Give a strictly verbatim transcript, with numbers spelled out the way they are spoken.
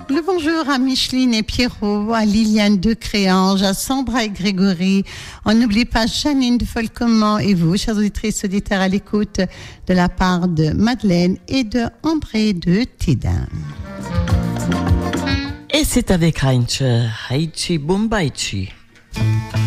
Le bonjour à Micheline et Pierrot, à Liliane de Créange, à Sandra et Grégory. On n'oublie pas Janine de Folcomment et vous, chers auditrices, auditeurs à l'écoute de la part de Madeleine et de André de Tidin. Et c'est avec Heinz, Haichi Bombaichi.